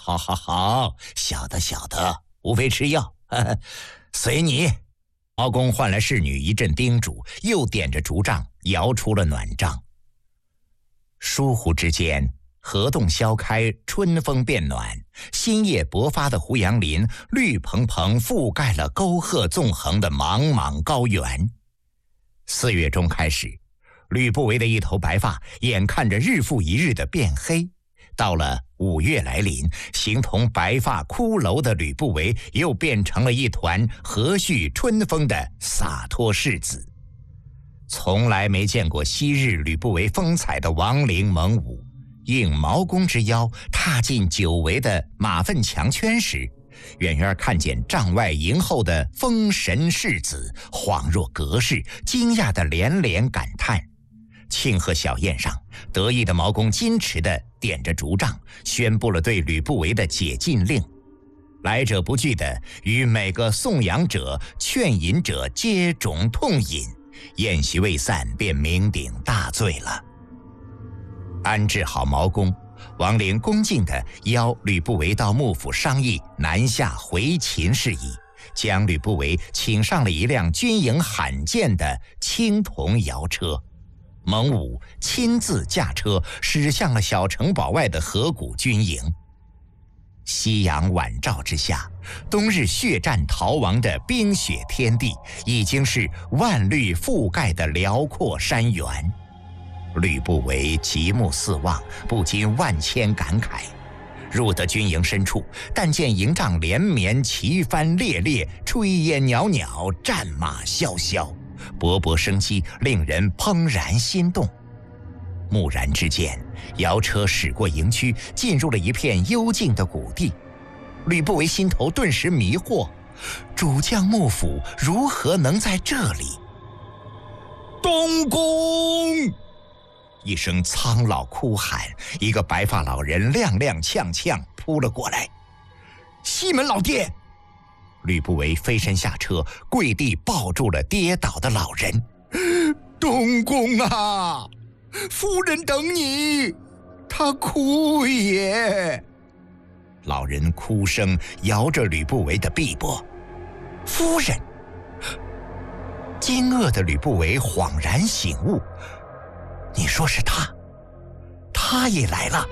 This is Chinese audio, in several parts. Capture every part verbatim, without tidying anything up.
好，好，好，晓得，晓得，无非吃药，呵呵，随你。毛公唤来侍女一阵叮嘱，又点着烛帐摇出了暖帐。疏忽之间，河洞消开，春风变暖，新叶勃发的胡杨林绿蓬蓬覆盖了沟壑纵横的茫茫高原。四月中开始，吕不韦的一头白发眼看着日复一日的变黑，到了五月来临，形同白发骷髅的吕不韦又变成了一团和煦春风的洒脱世子。从来没见过昔日吕不韦风采的王陵蒙武，应毛公之邀踏进久违的马粪墙圈时，远远看见帐外迎候的风神世子，恍若隔世，惊讶的连连感叹。庆贺小宴上，得意的毛公矜持地点着烛帐，宣布了对吕不韦的解禁令。来者不拒地与每个颂扬者、劝饮者接踵痛饮，宴席未散，便酩酊大醉了。安置好毛公，王陵恭敬地邀吕不韦到幕府商议南下回秦事宜，将吕不韦请上了一辆军营罕见的青铜摇车。蒙武亲自驾车驶向了小城堡外的河谷军营。夕阳晚照之下，冬日血战逃亡的冰雪天地已经是万绿覆盖的辽阔山原。吕不韦极目四望，不禁万千感慨。入得军营深处，但见营帐连绵，旗帆猎猎，炊烟袅袅，战马萧萧，勃勃生机，令人怦然心动。蓦然之间，摇车驶过营区，进入了一片幽静的谷地。吕不韦心头顿时迷惑，主将幕府如何能在这里？东宫！一声苍老哭喊，一个白发老人踉踉跄跄扑了过来。西门老爹！吕不韦飞身下车，跪地抱住了跌倒的老人。东宫啊，夫人等你，她哭也。老人哭声摇着吕不韦的臂膊。夫人！惊愕的吕不韦恍然醒悟，你说是他，他也来了。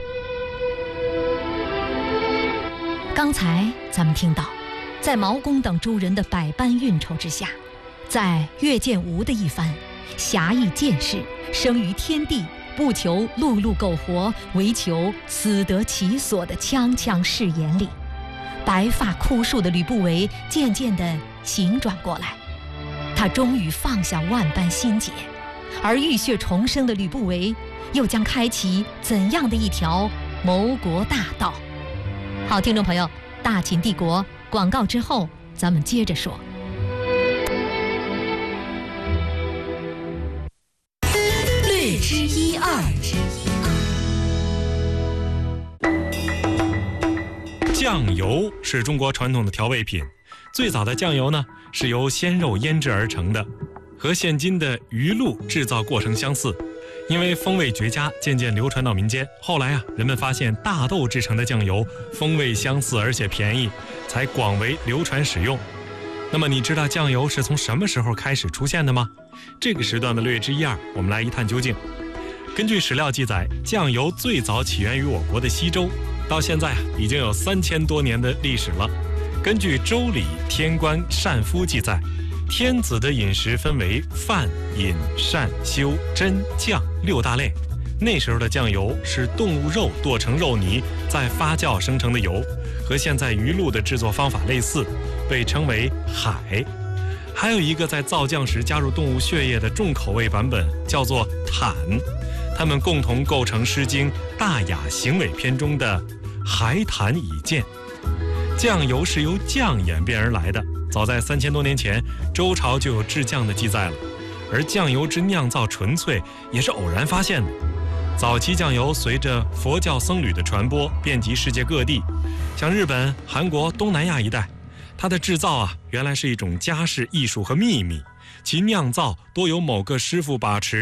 刚才咱们听到，在毛公等诸人的百般运筹之下，在乐见吴的一番侠义剑士生于天地，不求碌碌苟活，唯求死得其所的锵锵誓言里，白发枯树的吕不韦渐渐地醒转过来，他终于放下万般心结。而浴血重生的吕不韦又将开启怎样的一条谋国大道？好，听众朋友，大秦帝国广告之后咱们接着说。 略知一二。 酱油是中国传统的调味品，最早的酱油呢是由鲜肉腌制而成的，和现今的鱼露制造过程相似。因为风味绝佳，渐渐流传到民间。后来啊，人们发现大豆制成的酱油风味相似，而且便宜，才广为流传使用。那么你知道酱油是从什么时候开始出现的吗？这个时段的略知一二，我们来一探究竟。根据史料记载，酱油最早起源于我国的西周，到现在啊已经有三千多年的历史了。根据《周礼·天官膳夫》记载，天子的饮食分为饭、饮、膳、修、蒸、酱六大类。那时候的酱油是动物肉剁成肉泥，再发酵生成的油，和现在鱼露的制作方法类似，被称为海。还有一个在造酱时加入动物血液的重口味版本，叫做坦。它们共同构成《诗经·大雅·行尾篇》中的海坦以见。酱油是由酱演变而来的，早在三千多年前，周朝就有制酱的记载了。而酱油之酿造纯粹也是偶然发现的。早期酱油随着佛教僧侣的传播，遍及世界各地，像日本、韩国、东南亚一带。它的制造啊，原来是一种家事艺术和秘密，其酿造多由某个师傅把持。